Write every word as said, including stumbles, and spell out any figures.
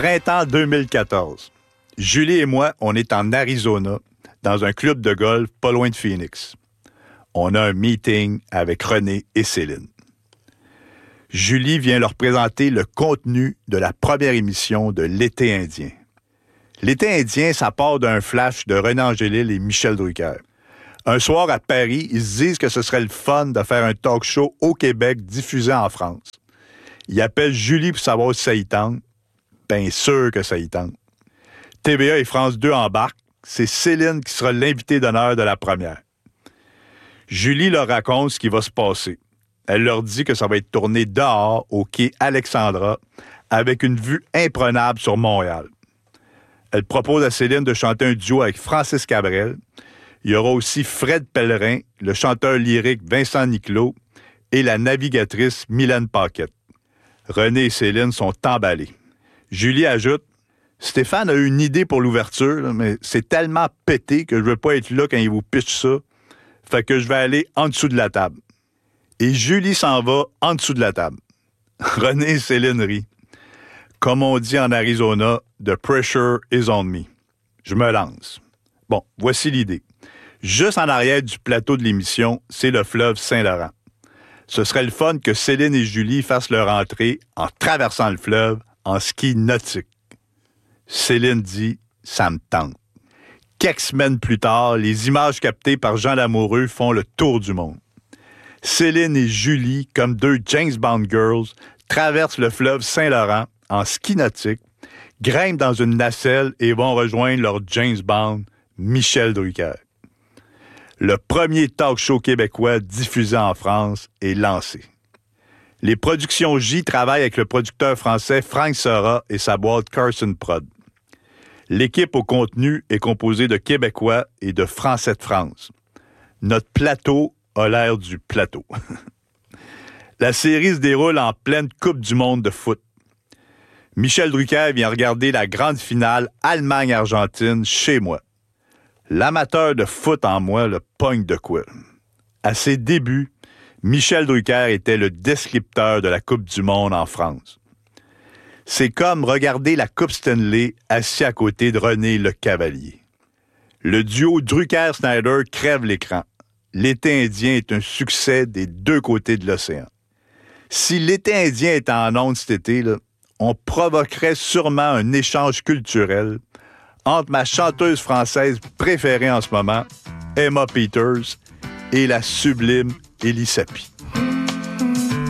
Printemps deux mille quatorze. Julie et moi, on est en Arizona, dans un club de golf pas loin de Phoenix. On a un meeting avec René et Céline. Julie vient leur présenter le contenu de la première émission de L'été indien. L'été indien, ça part d'un flash de René Angélil et Michel Drucker. Un soir à Paris, ils se disent que ce serait le fun de faire un talk show au Québec diffusé en France. Ils appellent Julie pour savoir si ça y tente. Bien sûr que ça y tente. T V A et France deux embarquent. C'est Céline qui sera l'invitée d'honneur de la première. Julie leur raconte ce qui va se passer. Elle leur dit que ça va être tourné dehors, au quai Alexandra, avec une vue imprenable sur Montréal. Elle propose à Céline de chanter un duo avec Francis Cabrel. Il y aura aussi Fred Pellerin, le chanteur lyrique Vincent Niclot et la navigatrice Mylène Paquette. René et Céline sont emballés. Julie ajoute « Stéphane a eu une idée pour l'ouverture, mais c'est tellement pété que je veux pas être là quand il vous pitch ça. Fait que je vais aller en dessous de la table. » Et Julie s'en va en dessous de la table. René et Céline rient. Comme on dit en Arizona, « The pressure is on me ». Je me lance. Bon, voici l'idée. Juste en arrière du plateau de l'émission, c'est le fleuve Saint-Laurent. Ce serait le fun que Céline et Julie fassent leur entrée en traversant le fleuve en ski nautique. Céline dit « ça me tente ». Quelques semaines plus tard, les images captées par Jean Lamoureux font le tour du monde. Céline et Julie, comme deux James Bond girls, traversent le fleuve Saint-Laurent en ski nautique, grimpent dans une nacelle et vont rejoindre leur James Bond, Michel Drucker. Le premier talk show québécois diffusé en France est lancé. Les productions J travaillent avec le producteur français Frank Sera et sa boîte Carson Prod. L'équipe au contenu est composée de Québécois et de Français de France. Notre plateau a l'air du plateau. La série se déroule en pleine Coupe du monde de foot. Michel Drucker vient regarder la grande finale Allemagne-Argentine chez moi. L'amateur de foot en moi le pogne de quoi. À ses débuts, Michel Drucker était le descripteur de la Coupe du monde en France. C'est comme regarder la Coupe Stanley assis à côté de René Le Cavalier. Le duo Drucker-Snyder crève l'écran. L'été indien est un succès des deux côtés de l'océan. Si l'été indien était en ondes cet été, là, on provoquerait sûrement un échange culturel entre ma chanteuse française préférée en ce moment, Emma Peters, et la sublime Élie Sapie.